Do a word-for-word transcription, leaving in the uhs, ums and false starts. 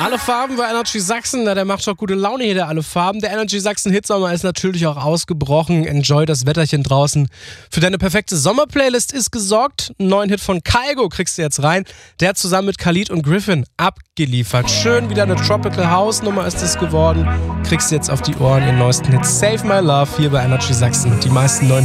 Alle Farben bei Energy Sachsen, na, der macht doch gute Laune hier, der Alle Farben. Der Energy Sachsen Hitsommer ist natürlich auch ausgebrochen. Enjoy das Wetterchen draußen. Für deine perfekte Sommerplaylist ist gesorgt. Einen neuen Hit von Kygo kriegst du jetzt rein. Der hat zusammen mit Khalid und Griffin abgeliefert. Schön wieder eine Tropical House Nummer ist es geworden. Kriegst du jetzt auf die Ohren ihren neuesten Hit Save My Love hier bei Energy Sachsen. Die meisten neuen